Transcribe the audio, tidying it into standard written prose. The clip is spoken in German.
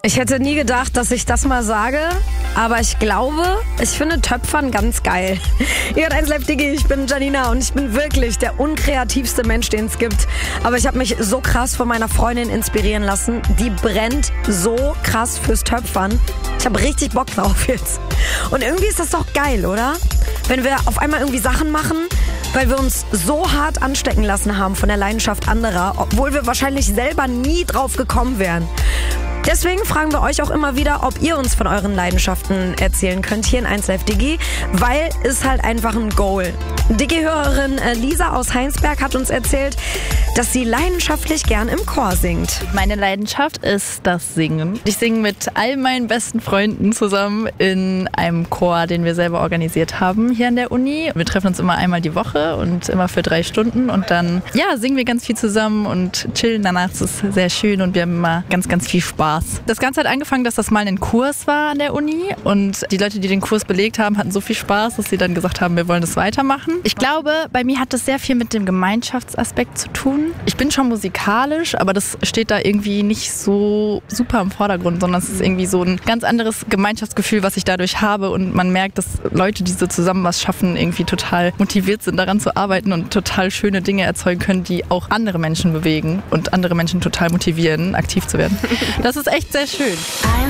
Ich hätte nie gedacht, dass ich das mal sage, aber ich glaube, ich finde Töpfern ganz geil. Ihr hört 1 Live Digi, ich bin Janina und ich bin wirklich der unkreativste Mensch, den es gibt. Aber ich habe mich so krass von meiner Freundin inspirieren lassen. Die brennt so krass fürs Töpfern. Ich habe richtig Bock drauf jetzt. Und irgendwie ist das doch geil, oder? Wenn wir auf einmal irgendwie Sachen machen, weil wir uns so hart anstecken lassen haben von der Leidenschaft anderer, obwohl wir wahrscheinlich selber nie drauf gekommen wären. Deswegen fragen wir euch auch immer wieder, ob ihr uns von euren Leidenschaften erzählen könnt hier in 1 Live Digi, weil es halt einfach ein Goal. Digi-Hörerin Lisa aus Heinsberg hat uns erzählt, dass sie leidenschaftlich gern im Chor singt. Meine Leidenschaft ist das Singen. Ich singe mit all meinen besten Freunden zusammen in einem Chor, den wir selber organisiert haben hier an der Uni. Wir treffen uns immer einmal die Woche und immer für 3 Stunden und dann singen wir ganz viel zusammen und chillen danach. Es ist sehr schön und wir haben immer ganz, ganz viel Spaß. Das Ganze hat angefangen, dass das mal ein Kurs war an der Uni und die Leute, die den Kurs belegt haben, hatten so viel Spaß, dass sie dann gesagt haben, wir wollen das weitermachen. Ich glaube, bei mir hat das sehr viel mit dem Gemeinschaftsaspekt zu tun. Ich bin schon musikalisch, aber das steht da irgendwie nicht so super im Vordergrund, sondern es ist irgendwie so ein ganz anderes Gemeinschaftsgefühl, was ich dadurch habe und man merkt, dass Leute, die so zusammen was schaffen, irgendwie total motiviert sind, daran zu arbeiten und total schöne Dinge erzeugen können, die auch andere Menschen bewegen und andere Menschen total motivieren, aktiv zu werden. Das ist echt sehr schön.